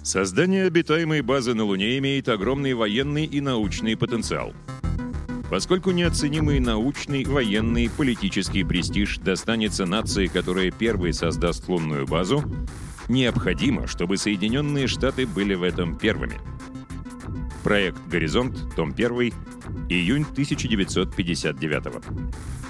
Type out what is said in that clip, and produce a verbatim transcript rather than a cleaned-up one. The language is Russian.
Создание обитаемой базы на Луне имеет огромный военный и научный потенциал. Поскольку неоценимый научный, военный, политический престиж достанется нации, которая первой создаст лунную базу, необходимо, чтобы Соединенные Штаты были в этом первыми. Проект «Горизонт», том один, июнь тысяча девятьсот пятьдесят девятого.